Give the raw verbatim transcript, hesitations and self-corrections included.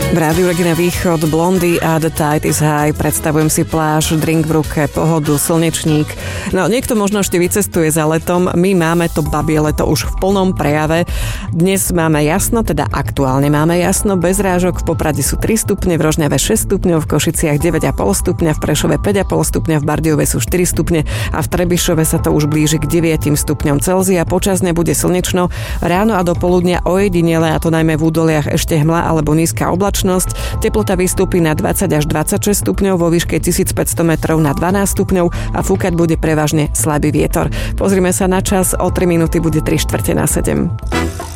V Rádiu Regina Východ, Blondy a The Tide is High. Predstavujem si pláž, drink v ruke, pohodu, slnečník. No, niekto možno ešte vycestuje za letom. My máme to babie leto už v plnom prejave. Dnes máme jasno, teda aktuálne máme jasno, bez rážok. V Poprade sú tri stupne, v Rožňave šesť stupňov, v Košiciach deväť a pol stupňa, v Prešove päť a pol stupňa, v Bardejove sú štyri stupne a v Trebišove sa to už blíži k deviatim stupňom Celzia. Počas dňa bude slnečno, ráno a do poludnia ojedinele, a to najmä v údoliach ešte hmla alebo nízka oblačnosť. Teplota vystúpi na dvadsať až dvadsaťšesť stupňov, vo výške tisícpäťsto metrov na dvanásť stupňov a fúkať bude prevažne slabý vietor. Pozrime sa na čas, o tri minúty bude tri štvrte na sedem.